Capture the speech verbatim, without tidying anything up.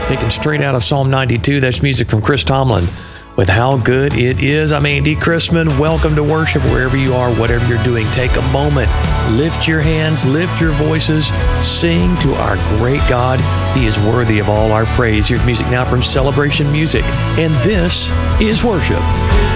Taken straight out of Psalm ninety-two. That's music from Chris Tomlin with How Good It Is. I'm Andy Chrisman. Welcome to worship wherever you are, whatever you're doing. Take a moment, lift your hands, lift your voices, sing to our great God. He is worthy of all our praise. Here's music now from Celebration Music, and this is worship.